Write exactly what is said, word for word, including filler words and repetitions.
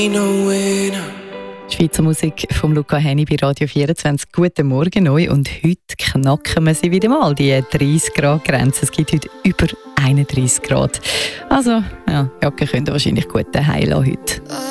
Schweizer Musik von Luca Henny bei Radio vierundzwanzig. Guten Morgen euch. Und heute knacken wir sie wieder mal, die dreißig Grad Grenze. Es gibt heute über einunddreißig Grad. Also, ja, Jacke könnt ihr wahrscheinlich gut daheim lassen heute.